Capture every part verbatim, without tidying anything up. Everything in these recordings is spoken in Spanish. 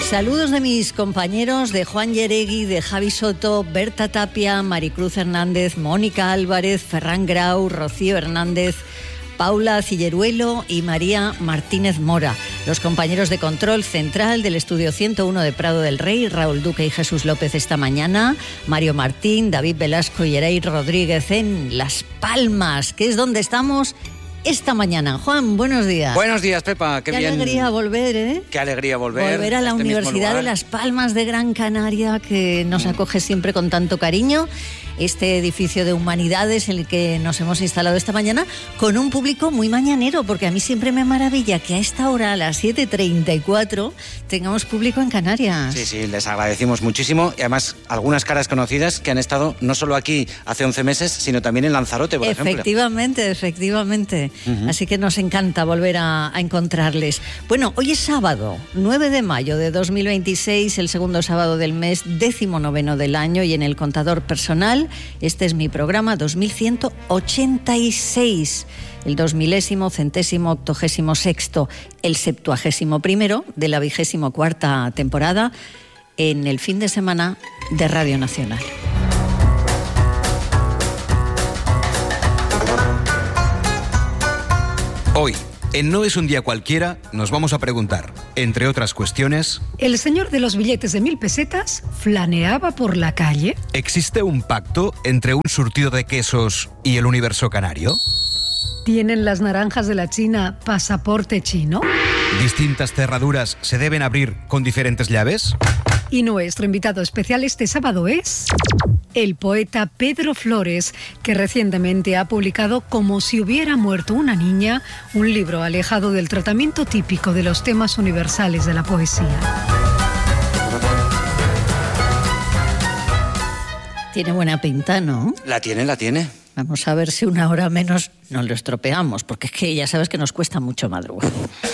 Saludos de mis compañeros, de Juan Yeregui, de Javi Soto, Berta Tapia, Maricruz Hernández, Mónica Álvarez, Ferran Grau, Rocío Hernández, Paula Cilleruelo y María Martínez Mora. Los compañeros de control central del estudio ciento uno de Prado del Rey, Raúl Duque y Jesús López esta mañana, Mario Martín, David Velasco y Ereir Rodríguez en Las Palmas, que es donde estamos esta mañana. Juan, buenos días. Buenos días, Pepa. Qué, Qué bien. alegría volver, ¿eh? Qué alegría volver. Volver a la este Universidad de Las Palmas de Gran Canaria, que nos mm. acoge siempre con tanto cariño. Este edificio de humanidades en el que nos hemos instalado esta mañana con un público muy mañanero, porque a mí siempre me maravilla que a esta hora, a las siete treinta y cuatro, tengamos público en Canarias. Sí, sí, les agradecimos muchísimo y además algunas caras conocidas que han estado no solo aquí hace once meses, sino también en Lanzarote, por efectivamente, ejemplo. Efectivamente, efectivamente. Uh-huh. Así que nos encanta volver a, a encontrarles. Bueno, hoy es sábado, nueve de mayo de dos mil veintiséis, el segundo sábado del mes, décimo noveno del año, y en el contador personal este es mi programa dos mil ciento ochenta y seis, el dos milésimo, centésimo, octogésimo sexto, el septuagésimo primero de la vigésimo cuarta temporada en el fin de semana de Radio Nacional. Hoy, en No es un día cualquiera, nos vamos a preguntar, entre otras cuestiones... ¿El señor de los billetes de mil pesetas flaneaba por la calle? ¿Existe un pacto entre un surtido de quesos y el universo canario? ¿Tienen las naranjas de la China pasaporte chino? ¿Distintas cerraduras se deben abrir con diferentes llaves? Y nuestro invitado especial este sábado es el poeta Pedro Flores, que recientemente ha publicado Como si hubiera muerto una niña, un libro alejado del tratamiento típico de los temas universales de la poesía. Tiene buena pinta, ¿no? La tiene, la tiene. Vamos a ver si una hora menos nos lo estropeamos, porque es que ya sabes que nos cuesta mucho madrugar.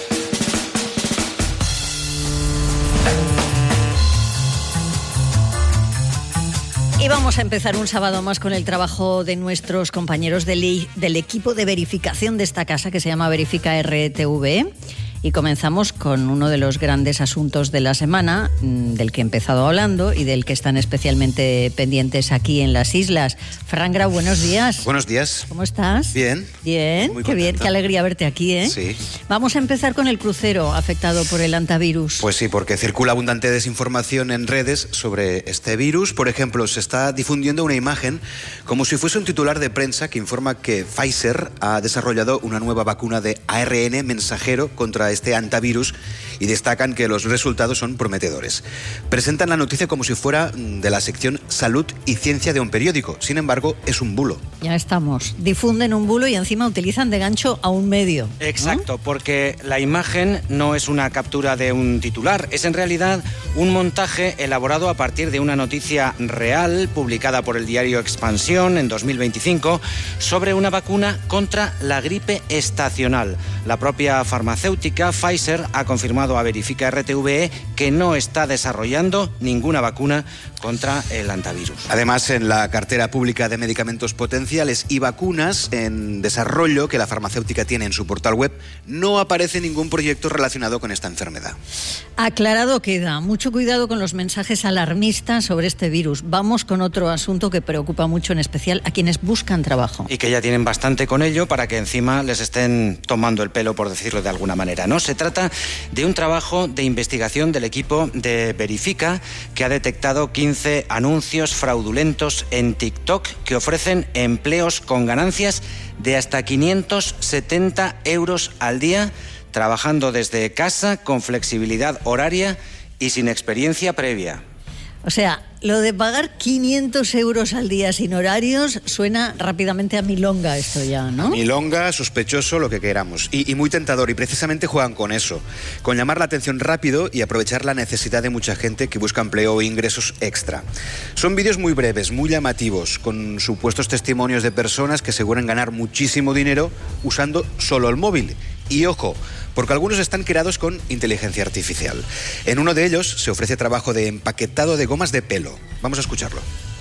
Y vamos a empezar un sábado más con el trabajo de nuestros compañeros del, del equipo de verificación de esta casa, que se llama Verifica R T V. Y comenzamos con uno de los grandes asuntos de la semana, del que he empezado hablando y del que están especialmente pendientes aquí en las islas. Ferran Grau, buenos días. Buenos días. ¿Cómo estás? Bien. Bien, muy qué bien, qué alegría verte aquí, ¿eh? Sí. Vamos a empezar con el crucero afectado por el hantavirus. Pues sí, porque circula abundante desinformación en redes sobre este virus. Por ejemplo, se está difundiendo una imagen como si fuese un titular de prensa que informa que Pfizer ha desarrollado una nueva vacuna de A R N mensajero contra este antivirus y destacan que los resultados son prometedores. Presentan la noticia como si fuera de la sección Salud y Ciencia de un periódico. Sin embargo, es un bulo. Ya estamos. Difunden un bulo y encima utilizan de gancho a un medio, ¿no? Exacto, porque la imagen no es una captura de un titular, es en realidad un montaje elaborado a partir de una noticia real publicada por el diario Expansión en dos mil veinticinco sobre una vacuna contra la gripe estacional. La propia farmacéutica Pfizer ha confirmado a Verifica R T V que no está desarrollando ninguna vacuna contra el hantavirus. Además, en la cartera pública de medicamentos potenciales y vacunas en desarrollo que la farmacéutica tiene en su portal web, no aparece ningún proyecto relacionado con esta enfermedad. Aclarado queda. Mucho cuidado con los mensajes alarmistas sobre este virus. Vamos con otro asunto que preocupa mucho, en especial a quienes buscan trabajo. Y que ya tienen bastante con ello para que encima les estén tomando el pelo, por decirlo de alguna manera, ¿no? Se trata de un trabajo de investigación del equipo de Verifica que ha detectado quince anuncios fraudulentos en TikTok que ofrecen empleos con ganancias de hasta quinientos setenta euros al día, trabajando desde casa, con flexibilidad horaria y sin experiencia previa. O sea, lo de pagar quinientos euros al día sin horarios suena rápidamente a milonga esto ya, ¿no? Milonga, sospechoso, lo que queramos. Y, y muy tentador, y precisamente juegan con eso, con llamar la atención rápido y aprovechar la necesidad de mucha gente que busca empleo o ingresos extra. Son vídeos muy breves, muy llamativos, con supuestos testimonios de personas que aseguran ganar muchísimo dinero usando solo el móvil. Y ojo, porque algunos están creados con inteligencia artificial. En uno de ellos se ofrece trabajo de empaquetado de gomas de pelo. Vamos a escucharlo.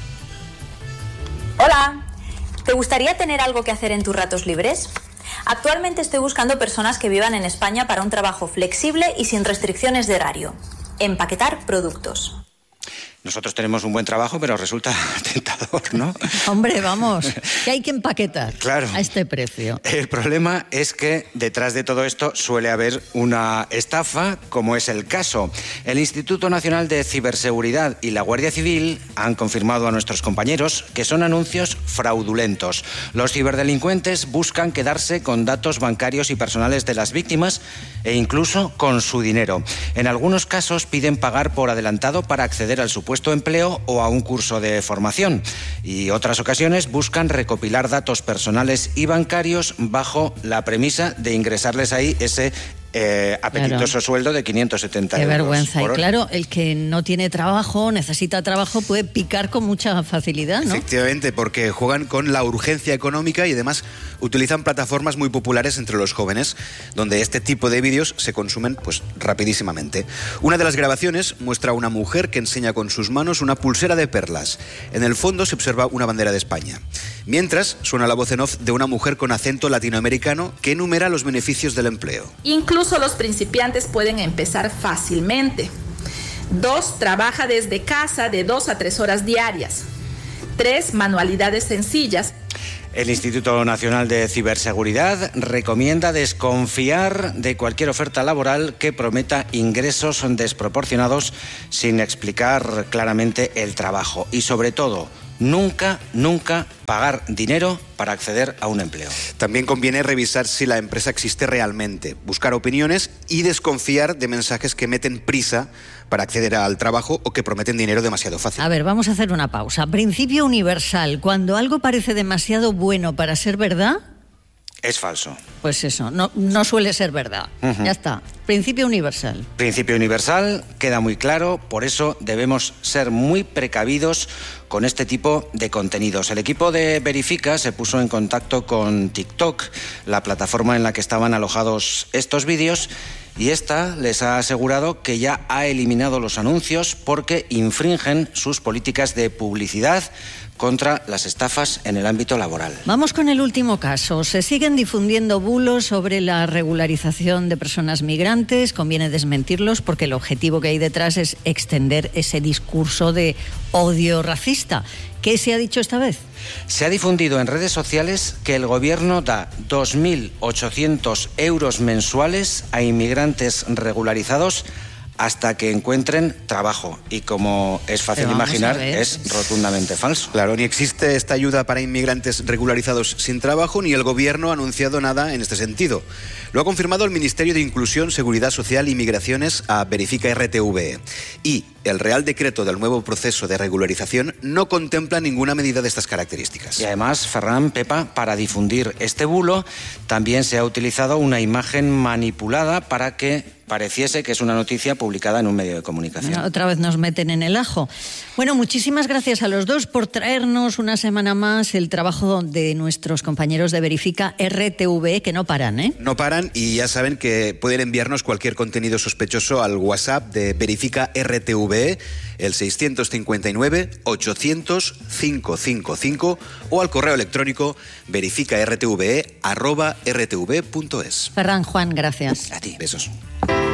Hola, ¿te gustaría tener algo que hacer en tus ratos libres? Actualmente estoy buscando personas que vivan en España para un trabajo flexible y sin restricciones de horario. empaquetar productos. Nosotros tenemos un buen trabajo, pero resulta tentador, ¿no? Hombre, vamos, que hay que empaquetar claro. a este precio. El problema es que detrás de todo esto suele haber una estafa, como es el caso. El Instituto Nacional de Ciberseguridad y la Guardia Civil han confirmado a nuestros compañeros que son anuncios fraudulentos. Los ciberdelincuentes buscan quedarse con datos bancarios y personales de las víctimas e incluso con su dinero. En algunos casos piden pagar por adelantado para acceder al supuesto empleo o a un curso de formación. Y otras ocasiones buscan recopilar datos personales y bancarios bajo la premisa de ingresarles ahí ese Eh, apetitoso claro. sueldo de quinientos setenta Qué euros. Qué vergüenza. Por y claro, el que no tiene trabajo, necesita trabajo, puede picar con mucha facilidad, ¿no? Efectivamente, porque juegan con la urgencia económica y además utilizan plataformas muy populares entre los jóvenes, donde este tipo de vídeos se consumen pues rapidísimamente. Una de las grabaciones muestra a una mujer que enseña con sus manos una pulsera de perlas. En el fondo se observa una bandera de España. Mientras, suena la voz en off de una mujer con acento latinoamericano que enumera los beneficios del empleo. Incluso los principiantes pueden empezar fácilmente. Dos, trabaja desde casa de dos a tres horas diarias. Tres, manualidades sencillas. El Instituto Nacional de Ciberseguridad recomienda desconfiar de cualquier oferta laboral que prometa ingresos desproporcionados sin explicar claramente el trabajo. Y sobre todo, nunca, nunca pagar dinero para acceder a un empleo. También conviene revisar si la empresa existe realmente, buscar opiniones y desconfiar de mensajes que meten prisa para acceder al trabajo o que prometen dinero demasiado fácil. A ver, vamos a hacer una pausa. Principio universal. Cuando algo parece demasiado bueno para ser verdad, es falso. Pues eso, no, no suele ser verdad. Uh-huh. Ya está. Principio universal. Principio universal, queda muy claro, por eso debemos ser muy precavidos con este tipo de contenidos. El equipo de Verifica se puso en contacto con TikTok, la plataforma en la que estaban alojados estos vídeos, y esta les ha asegurado que ya ha eliminado los anuncios porque infringen sus políticas de publicidad contra las estafas en el ámbito laboral. Vamos con el último caso. Se siguen difundiendo bulos sobre la regularización de personas migrantes. Conviene desmentirlos porque el objetivo que hay detrás es extender ese discurso de odio racista. ¿Qué se ha dicho esta vez? Se ha difundido en redes sociales que el gobierno da dos mil ochocientos euros mensuales a inmigrantes regularizados hasta que encuentren trabajo. Y como es fácil imaginar, es rotundamente falso. Claro, ni existe esta ayuda para inmigrantes regularizados sin trabajo, ni el gobierno ha anunciado nada en este sentido. Lo ha confirmado el Ministerio de Inclusión, Seguridad Social y Migraciones a Verifica R T V E. Y el Real Decreto del nuevo proceso de regularización no contempla ninguna medida de estas características. Y además, Ferran, Pepa, para difundir este bulo, también se ha utilizado una imagen manipulada para que pareciese que es una noticia publicada en un medio de comunicación. Bueno, otra vez nos meten en el ajo. Bueno, muchísimas gracias a los dos por traernos una semana más el trabajo de nuestros compañeros de Verifica R T V E, que no paran, ¿eh? No paran, y ya saben que pueden enviarnos cualquier contenido sospechoso al WhatsApp de Verifica R T V E, el seiscientos cincuenta y nueve, ochocientos, quinientos cincuenta y cinco, o al correo electrónico verificartve arroba rtv punto es. Ferran, Juan, gracias. A ti. Besos.